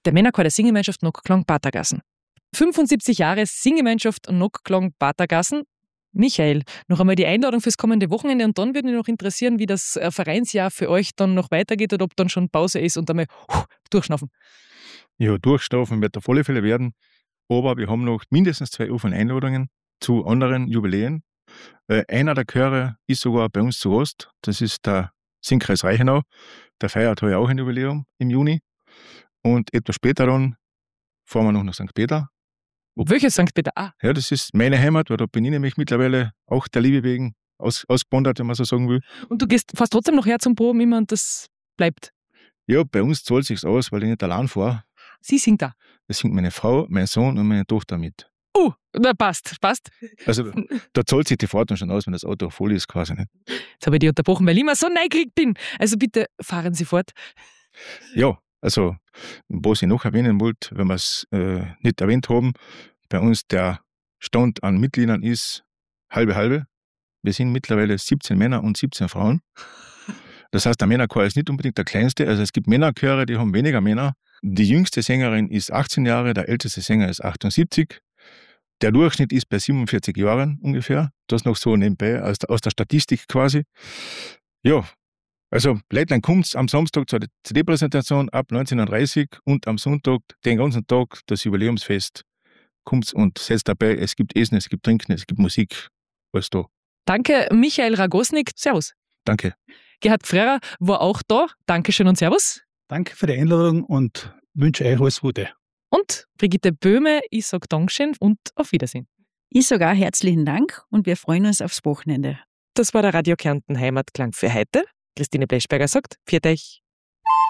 der Männerchor der Singgemeinschaft Nockklang Patergassen. 75 Jahre Singgemeinschaft Nockklang Patergassen. Michael, noch einmal die Einladung fürs kommende Wochenende und dann würde mich noch interessieren, wie das Vereinsjahr für euch dann noch weitergeht oder ob dann schon Pause ist und einmal durchschnaufen. Ja, durchschnaufen wird auf alle Fälle werden, aber wir haben noch mindestens 2 offene Einladungen zu anderen Jubiläen. Einer der Chöre ist sogar bei uns zu Gast, das ist der Singkreis Reichenau, der feiert heuer auch ein Jubiläum im Juni und etwas später dann fahren wir noch nach St. Peter. Welches St. Peter? Ja, das ist meine Heimat, weil da bin ich nämlich mittlerweile auch der Liebe wegen ausgewandert, wenn man so sagen will. Und du fährst trotzdem noch her zum Proben immer und das bleibt? Ja, bei uns zahlt es sich aus, weil ich nicht allein fahre. Sie singt da? Das singt meine Frau, mein Sohn und meine Tochter mit. Na passt. Also da zahlt sich die Fahrt dann schon aus, wenn das Auto voll ist, quasi nicht. Jetzt habe ich dich unterbrochen, weil ich immer so neugierig bin. Also bitte fahren Sie fort. Ja, also was ich noch erwähnen wollte, wenn wir es nicht erwähnt haben, bei uns der Stand an Mitgliedern ist halbe. Wir sind mittlerweile 17 Männer und 17 Frauen. Das heißt, der Männerchor ist nicht unbedingt der kleinste. Also es gibt Männerchöre, die haben weniger Männer. Die jüngste Sängerin ist 18 Jahre, der älteste Sänger ist 78. Der Durchschnitt ist bei 47 Jahren ungefähr. Das noch so nebenbei aus der Statistik quasi. Ja, also Leitlein kommt am Samstag zur CD-Präsentation ab 19:30 und am Sonntag den ganzen Tag das Jubiläumsfest. Kommt und seid dabei. Es gibt Essen, es gibt Trinken, es gibt Musik. Alles da. Danke, Michael Ragosnik. Servus. Danke. Gerhard Gfrera war auch da. Dankeschön und Servus. Danke für die Einladung und wünsche euch alles Gute. Und Brigitte Böhme, ich sage Dankeschön und auf Wiedersehen. Ich sage auch herzlichen Dank und wir freuen uns aufs Wochenende. Das war der Radio Kärnten Heimatklang für heute. Christine Bleschberger sagt, pfiat euch.